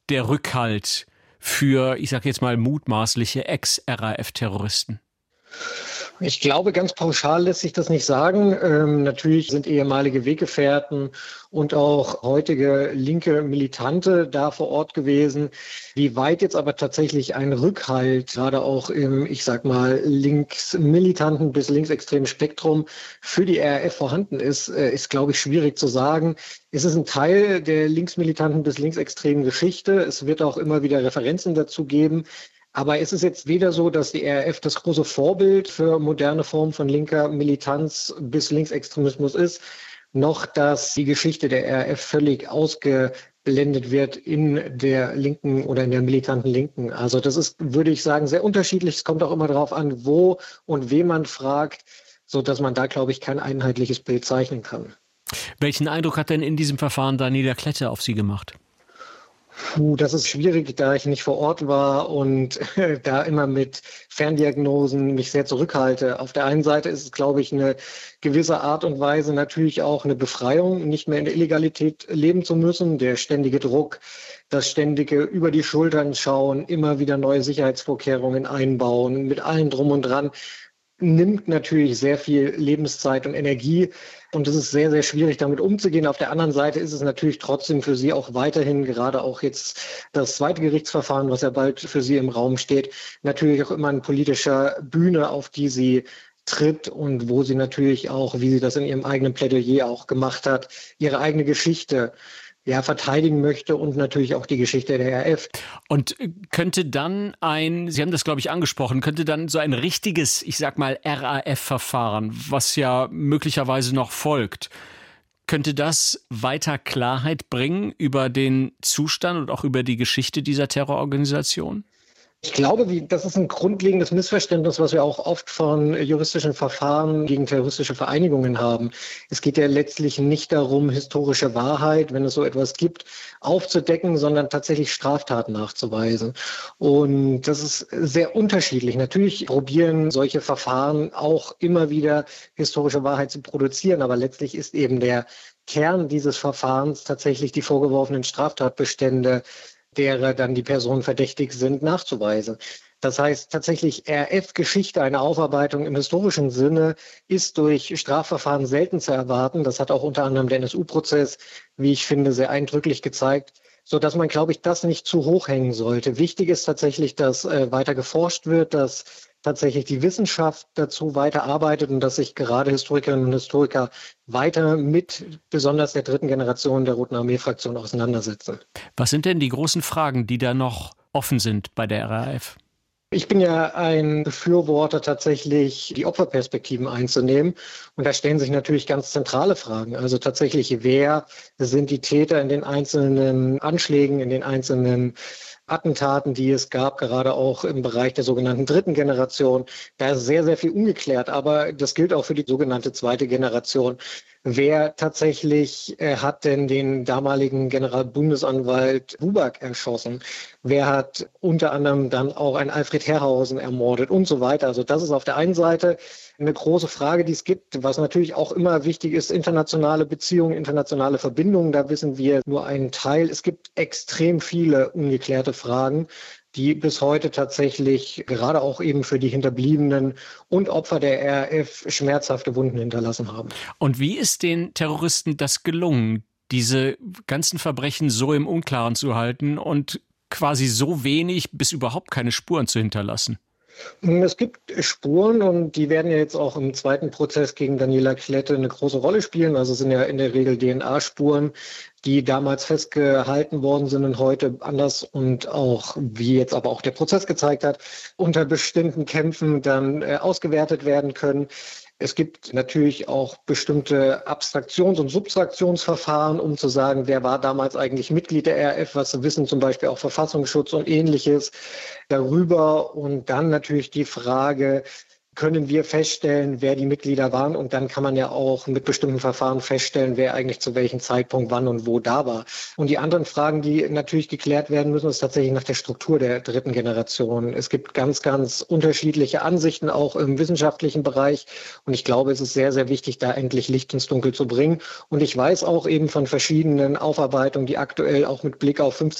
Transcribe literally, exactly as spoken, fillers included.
der Rückhalt für, ich sage jetzt mal, mutmaßliche Ex-R A F-Terroristen? Ich glaube, ganz pauschal lässt sich das nicht sagen. Ähm, natürlich sind ehemalige Weggefährten und auch heutige linke Militante da vor Ort gewesen. Wie weit jetzt aber tatsächlich ein Rückhalt, gerade auch im, ich sag mal, linksmilitanten bis linksextremen Spektrum für die R A F vorhanden ist, äh, ist, glaube ich, schwierig zu sagen. Es ist ein Teil der linksmilitanten bis linksextremen Geschichte. Es wird auch immer wieder Referenzen dazu geben. Aber es ist jetzt weder so, dass die R A F das große Vorbild für moderne Formen von linker Militanz bis Linksextremismus ist, noch dass die Geschichte der R A F völlig ausgeblendet wird in der linken oder in der militanten Linken. Also das ist, würde ich sagen, sehr unterschiedlich. Es kommt auch immer darauf an, wo und wen man fragt, so dass man da, glaube ich, kein einheitliches Bild zeichnen kann. Welchen Eindruck hat denn in diesem Verfahren Daniela Klette auf Sie gemacht? Puh, das ist schwierig, da ich nicht vor Ort war und äh, da immer mit Ferndiagnosen mich sehr zurückhalte. Auf der einen Seite ist es, glaube ich, eine gewisse Art und Weise natürlich auch eine Befreiung, nicht mehr in der Illegalität leben zu müssen. Der ständige Druck, das ständige über die Schultern schauen, immer wieder neue Sicherheitsvorkehrungen einbauen, mit allem drum und dran, nimmt natürlich sehr viel Lebenszeit und Energie. Und es ist sehr, sehr schwierig, damit umzugehen. Auf der anderen Seite ist es natürlich trotzdem für Sie auch weiterhin, gerade auch jetzt das zweite Gerichtsverfahren, was ja bald für Sie im Raum steht, natürlich auch immer eine politische Bühne, auf die Sie tritt und wo sie natürlich auch, wie sie das in ihrem eigenen Plädoyer auch gemacht hat, ihre eigene Geschichte ja, verteidigen möchte und natürlich auch die Geschichte der R A F. Und könnte dann ein, Sie haben das, glaube ich, angesprochen, könnte dann so ein richtiges, ich sag mal, R A F-Verfahren, was ja möglicherweise noch folgt, könnte das weiter Klarheit bringen über den Zustand und auch über die Geschichte dieser Terrororganisation? Ich glaube, wie, das ist ein grundlegendes Missverständnis, was wir auch oft von juristischen Verfahren gegen terroristische Vereinigungen haben. Es geht ja letztlich nicht darum, historische Wahrheit, wenn es so etwas gibt, aufzudecken, sondern tatsächlich Straftaten nachzuweisen. Und das ist sehr unterschiedlich. Natürlich probieren solche Verfahren auch immer wieder historische Wahrheit zu produzieren, aber letztlich ist eben der Kern dieses Verfahrens tatsächlich die vorgeworfenen Straftatbestände, derer dann die Personen verdächtig sind, nachzuweisen. Das heißt tatsächlich R A F-Geschichte, eine Aufarbeitung im historischen Sinne, ist durch Strafverfahren selten zu erwarten. Das hat auch unter anderem der N S U-Prozess, wie ich finde, sehr eindrücklich gezeigt, so dass man, glaube ich, das nicht zu hoch hängen sollte. Wichtig ist tatsächlich, dass äh, weiter geforscht wird, dass tatsächlich die Wissenschaft dazu weiter arbeitet und dass sich gerade Historikerinnen und Historiker weiter mit besonders der dritten Generation der Roten Armee-Fraktion auseinandersetzen. Was sind denn die großen Fragen, die da noch offen sind bei der R A F? Ich bin ja ein Befürworter, tatsächlich die Opferperspektiven einzunehmen. Und da stellen sich natürlich ganz zentrale Fragen. Also tatsächlich, wer sind die Täter in den einzelnen Anschlägen, in den einzelnen Attentaten, die es gab, gerade auch im Bereich der sogenannten dritten Generation. Da ist sehr, sehr viel ungeklärt, aber das gilt auch für die sogenannte zweite Generation. Wer tatsächlich äh, hat denn den damaligen Generalbundesanwalt Buback erschossen? Wer hat unter anderem dann auch einen Alfred Herrhausen ermordet und so weiter? Also das ist auf der einen Seite eine große Frage, die es gibt. Was natürlich auch immer wichtig ist, internationale Beziehungen, internationale Verbindungen. Da wissen wir nur einen Teil. Es gibt extrem viele ungeklärte Fragen, die bis heute tatsächlich gerade auch eben für die Hinterbliebenen und Opfer der R A F schmerzhafte Wunden hinterlassen haben. Und wie ist den Terroristen das gelungen, diese ganzen Verbrechen so im Unklaren zu halten und quasi so wenig bis überhaupt keine Spuren zu hinterlassen? Es gibt Spuren und die werden ja jetzt auch im zweiten Prozess gegen Daniela Klette eine große Rolle spielen. Also es sind ja in der Regel D N A-Spuren, die damals festgehalten worden sind und heute anders und auch, wie jetzt aber auch der Prozess gezeigt hat, unter bestimmten Kämpfen dann äh, ausgewertet werden können. Es gibt natürlich auch bestimmte Abstraktions- und Subtraktionsverfahren, um zu sagen, wer war damals eigentlich Mitglied der R A F, was wissen zum Beispiel auch Verfassungsschutz und Ähnliches darüber. Und dann natürlich die Frage, können wir feststellen, wer die Mitglieder waren, und dann kann man ja auch mit bestimmten Verfahren feststellen, wer eigentlich zu welchem Zeitpunkt wann und wo da war. Und die anderen Fragen, die natürlich geklärt werden müssen, ist tatsächlich nach der Struktur der dritten Generation. Es gibt ganz, ganz unterschiedliche Ansichten, auch im wissenschaftlichen Bereich, und ich glaube, es ist sehr, sehr wichtig, da endlich Licht ins Dunkel zu bringen. Und ich weiß auch eben von verschiedenen Aufarbeitungen, die aktuell auch mit Blick auf fünfzig